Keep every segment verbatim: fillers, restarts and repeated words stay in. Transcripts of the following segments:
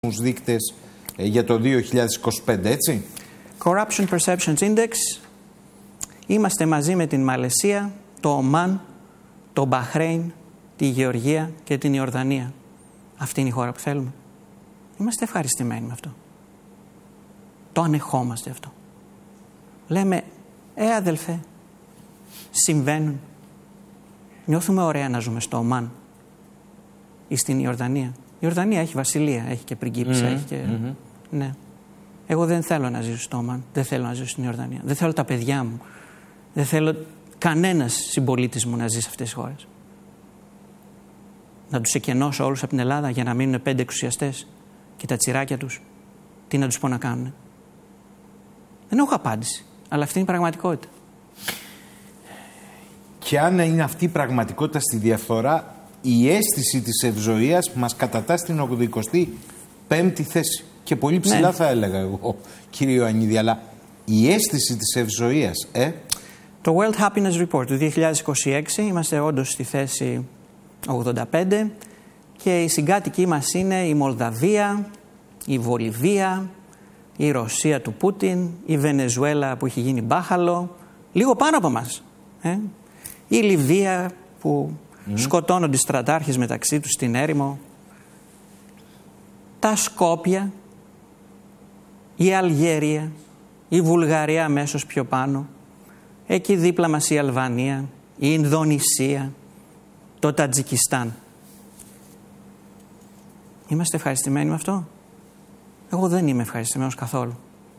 δείκτες για το δύο χιλιάδες είκοσι πέντε, έτσι. Corruption Perceptions Index. Είμαστε μαζί με την Μαλαισία, το Ομάν, το Μπαχρέιν, τη Γεωργία και την Ιορδανία. Αυτή είναι η χώρα που θέλουμε. Είμαστε ευχαριστημένοι με αυτό. Το ανεχόμαστε αυτό. Λέμε, ε αδελφέ, συμβαίνουν. Νιώθουμε ωραία να ζούμε στο Ομάν ή στην Ιορδανία. Η Ιορδανία έχει βασιλεία, έχει και πριγκίπισσα, mm-hmm. έχει και... Mm-hmm. Ναι. Εγώ δεν θέλω να ζήσω στο Ομάν, δεν θέλω να ζήσω στην Ιορδανία. Δεν θέλω τα παιδιά μου. Δεν θέλω κανένας συμπολίτης μου να ζει σε αυτές τις χώρες. Να τους εκενώσω όλους από την Ελλάδα για να μείνουν πέντε εξουσιαστές και τα τσιράκια τους. Τι να τους πω να κάνουν. Δεν έχω απάντηση, αλλά αυτή είναι η πραγματικότητα. Και αν είναι αυτή η πραγματικότητα στη διαφθορά, η αίσθηση της ευζοίας μας κατατάσσει στην ογδοηκοστή πέμπτη θέση. Και πολύ ψηλά ναι. θα έλεγα εγώ, κύριε Ιωαννίδη, αλλά η αίσθηση της ευζοίας, ε... Το World Happiness Report του δύο χιλιάδες είκοσι έξι, είμαστε όντως στη θέση ογδόντα πέντε και οι συγκάτοικοι μας είναι η Μολδαβία, η Βολιβία, η Ρωσία του Πούτιν, η Βενεζουέλα που έχει γίνει μπάχαλο, λίγο πάνω από μας. Ε? Η Λιβύα που mm. σκοτώνονται οι στρατάρχες μεταξύ τους στην έρημο, τα Σκόπια, η Αλγερία, η Βουλγαρία αμέσως πιο πάνω, εκεί δίπλα μας η Αλβανία, η Ινδονησία, το Τατζικιστάν. Είμαστε ευχαριστημένοι με αυτό? Εγώ δεν είμαι ευχαριστημένος καθόλου.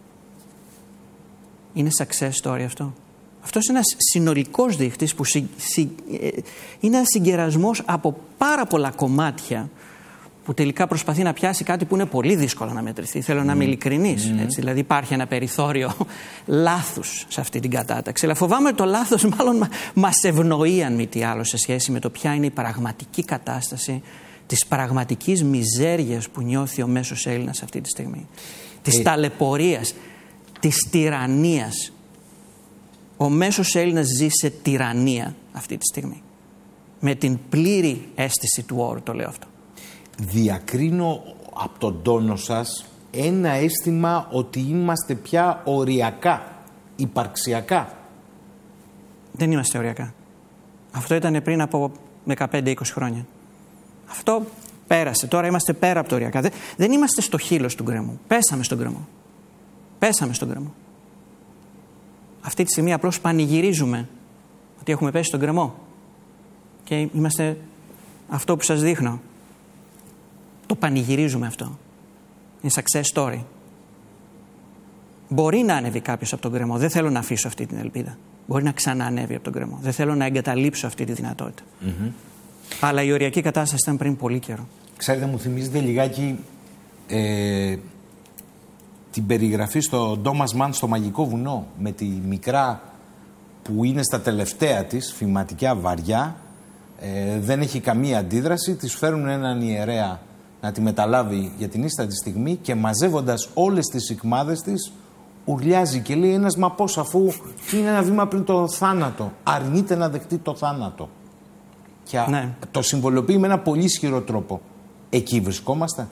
Είναι success story αυτό. Αυτός είναι ένας συνολικός δείχτης που συ, συ, ε, είναι ένας συγκερασμός από πάρα πολλά κομμάτια που τελικά προσπαθεί να πιάσει κάτι που είναι πολύ δύσκολο να μετρηθεί. Θέλω mm. να είμαι ειλικρινής. Mm. Έτσι, δηλαδή υπάρχει ένα περιθώριο λάθους σε αυτή την κατάταξη. Αλλά φοβάμαι ότι το λάθος μάλλον μας ευνοεί, αν μη τι άλλο, σε σχέση με το ποια είναι η πραγματική κατάσταση της πραγματικής μιζέριας που νιώθει ο μέσος Έλληνας αυτή τη στιγμή. Της ε... ταλαιπωρίας, της τυραννίας. Ο μέσος Έλληνας ζει σε τυραννία αυτή τη στιγμή. Με την πλήρη αίσθηση του όρου το λέω αυτό. Διακρίνω από τον τόνο σας ένα αίσθημα ότι είμαστε πια οριακά, υπαρξιακά. Δεν είμαστε οριακά. Αυτό ήταν πριν από δεκαπέντε είκοσι χρόνια. Αυτό πέρασε. Τώρα είμαστε πέρα από το οριακά. Δεν, δεν είμαστε στο χείλος του γκρεμού. Πέσαμε στον γκρεμό. Πέσαμε στον γκρεμό. Αυτή τη στιγμή απλώς πανηγυρίζουμε ότι έχουμε πέσει στον γκρεμό. Και είμαστε αυτό που σας δείχνω. Το πανηγυρίζουμε αυτό. Είναι success story. Μπορεί να ανέβει κάποιος από τον γκρεμό. Δεν θέλω να αφήσω αυτή την ελπίδα. Μπορεί να ξαναανέβει από τον γκρεμό. Δεν θέλω να εγκαταλείψω αυτή τη δυνατότητα. Mm-hmm. Αλλά η οριακή κατάσταση ήταν πριν πολύ καιρό. Ξέρετε, μου θυμίζετε λιγάκι ε, την περιγραφή στο Ντόμας Μαν στο Μαγικό Βουνό, με τη μικρά που είναι στα τελευταία της, φηματικά βαριά, ε, δεν έχει καμία αντίδραση, της φέρουν έναν ιερέα να τη μεταλάβει για την ίστατη στιγμή και μαζεύοντας όλες τις σικμάδες της ουρλιάζει και λέει ένας μα πώς, αφού είναι ένα βήμα πριν το θάνατο, αρνείται να δεχτεί το θάνατο. Και ναι. το συμβολοποιεί με ένα πολύ ισχυρό τρόπο. Εκεί βρισκόμαστε.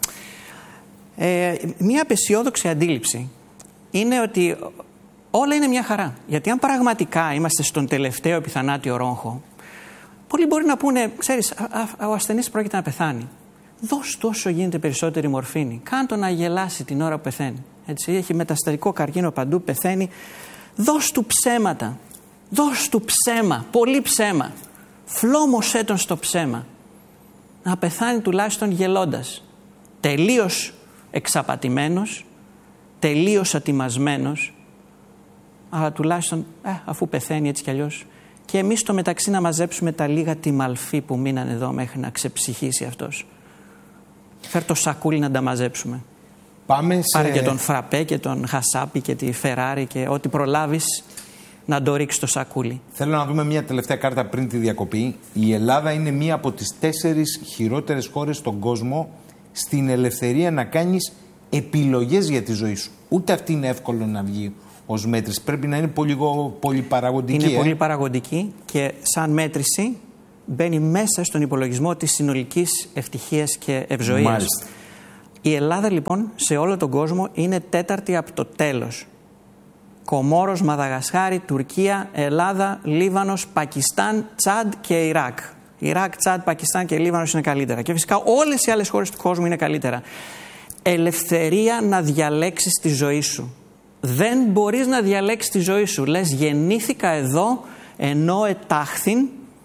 Ε, μια απεσιόδοξη αντίληψη είναι ότι όλα είναι μια χαρά. Γιατί αν πραγματικά είμαστε στον τελευταίο επιθανάτιο ρόγχο, πολλοί μπορεί να πούνε, ξέρεις, α, α, ο ασθενής πρόκειται να πεθάνει. Δώσ' του όσο γίνεται περισσότερη μορφήνη. Κάν' το να γελάσει την ώρα που πεθαίνει. Έτσι, έχει μεταστατικό καρκίνο παντού, πεθαίνει. Δώσ' του ψέματα. Δώσ' του ψέμα. Πολύ ψέμα. Φλόμωσέ τον στο ψέμα. Να πεθάνει τουλάχιστον γελώντας. Τελείως εξαπατημένος, τελείως ατιμασμένος, αλλά τουλάχιστον ε, αφού πεθαίνει έτσι κι αλλιώς. Και εμείς στο μεταξύ να μαζέψουμε τα λίγα τιμαλφή που μείνανε εδώ μέχρι να ξεψυχήσει αυτός. Φέρ' το σακούλι να τα μαζέψουμε. Πάμε σε... Πάρε και τον φραπέ και τον χασάπι και τη Φεράρι και ό,τι προλάβεις να το ρίξει το σακούλι. Θέλω να δούμε μια τελευταία κάρτα πριν τη διακοπή. Η Ελλάδα είναι μία από τις τέσσερις χειρότερες χώρες στον κόσμο στην ελευθερία να κάνεις επιλογές για τη ζωή σου. Ούτε αυτή είναι εύκολο να βγει ως μέτρηση. Πρέπει να είναι πολύ, πολύ παραγωγική. Είναι ε? πολύ παραγωγική και σαν μέτρηση μπαίνει μέσα στον υπολογισμό της συνολικής ευτυχίας και ευζοίας. Μάλιστα. Η Ελλάδα λοιπόν σε όλο τον κόσμο είναι τέταρτη από το τέλος. Κομόρος, Μαδαγασκάρη, Τουρκία, Ελλάδα, Λίβανος, Πακιστάν, Τσάντ και Ιράκ. Ιράκ, Τσάντ, Πακιστάν και Λίβανος είναι καλύτερα. Και φυσικά όλες οι άλλες χώρες του κόσμου είναι καλύτερα. Ελευθερία να διαλέξεις τη ζωή σου. Δεν μπορείς να διαλέξεις τη ζωή σου. Λες γεννήθηκα εδώ ενώ ετάχθην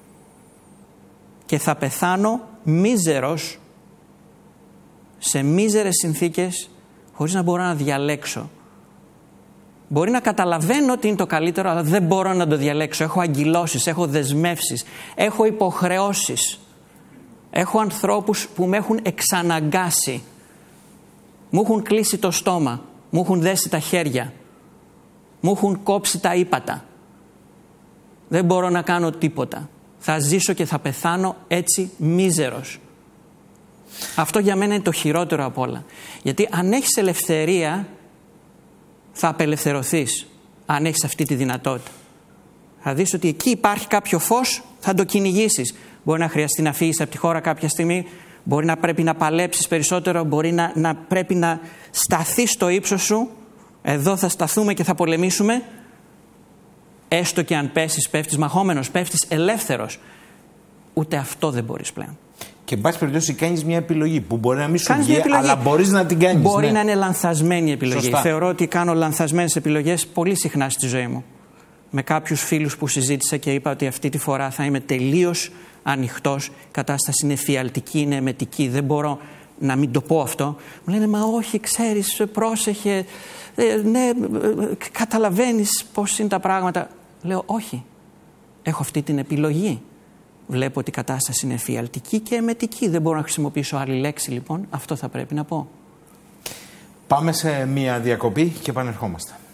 και θα πεθάνω μίζερος σε μίζερες συνθήκες χωρίς να μπορώ να διαλέξω. Μπορεί να καταλαβαίνω ότι είναι το καλύτερο, αλλά δεν μπορώ να το διαλέξω. Έχω αγκυλώσεις, έχω δεσμεύσεις, έχω υποχρεώσεις. Έχω ανθρώπους που με έχουν εξαναγκάσει. Μου έχουν κλείσει το στόμα, μου έχουν δέσει τα χέρια, μου έχουν κόψει τα ύπατα. Δεν μπορώ να κάνω τίποτα. Θα ζήσω και θα πεθάνω έτσι μίζερος. Αυτό για μένα είναι το χειρότερο απ' όλα. Γιατί αν έχεις ελευθερία, θα απελευθερωθείς. Αν έχεις αυτή τη δυνατότητα. Θα δεις ότι εκεί υπάρχει κάποιο φως, θα το κυνηγήσεις. Μπορεί να χρειαστεί να φύγεις από τη χώρα κάποια στιγμή, μπορεί να πρέπει να παλέψεις περισσότερο, μπορεί να, να πρέπει να σταθείς στο ύψος σου. Εδώ θα σταθούμε και θα πολεμήσουμε. Έστω και αν πέσεις, πέφτεις μαχόμενος, πέφτεις ελεύθερος. Ούτε αυτό δεν μπορείς πλέον. Και εν πάση περιπτώσει κάνεις μια επιλογή που μπορεί να μην σου βγει, αλλά μπορείς να την κάνεις. Μπορεί ναι. να είναι λανθασμένη επιλογή. Σωστά. Θεωρώ ότι κάνω λανθασμένες επιλογές πολύ συχνά στη ζωή μου. Με κάποιους φίλους που συζήτησα και είπα ότι αυτή τη φορά θα είμαι τελείως ανοιχτός. Η κατάσταση είναι φιαλτική, είναι εμετική. Δεν μπορώ να μην το πω αυτό. Μου λένε, μα όχι, ξέρεις, πρόσεχε. Ε, ναι, καταλαβαίνεις πώς είναι τα πράγματα. Λέω, όχι. Έχω αυτή την επιλογή. Βλέπω ότι η κατάσταση είναι φιαλτική και εμετική. Δεν μπορώ να χρησιμοποιήσω άλλη λέξη, λοιπόν. Αυτό θα πρέπει να πω. Πάμε σε μία διακοπή και επανερχόμαστε.